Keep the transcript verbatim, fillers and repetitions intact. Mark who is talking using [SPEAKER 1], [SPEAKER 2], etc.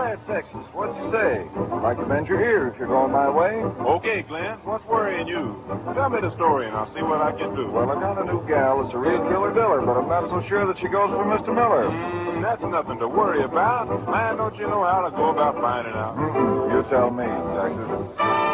[SPEAKER 1] Quiet, Texas. What'd you say? I'd like to bend your ear if you're going my way.
[SPEAKER 2] Okay, Glenn. What's worrying you? Tell me the story, and I'll see what I can do.
[SPEAKER 1] Well, I got a new gal that's a real killer-diller, but I'm not so sure that she goes for Mister Miller.
[SPEAKER 2] Mm, that's nothing to worry about. Man, don't you know how to go about finding out?
[SPEAKER 1] Mm-mm. You tell me, Texas.